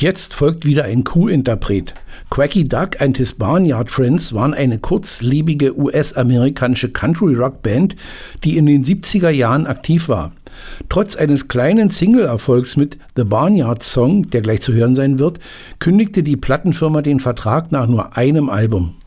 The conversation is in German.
Jetzt folgt wieder ein Q-Interpret. Quacky Duck and His Barnyard Friends waren eine kurzlebige US-amerikanische Country-Rock-Band, die in den 70er Jahren aktiv war. Trotz eines kleinen Single-Erfolgs mit The Barnyard Song, der gleich zu hören sein wird, kündigte die Plattenfirma den Vertrag nach nur einem Album.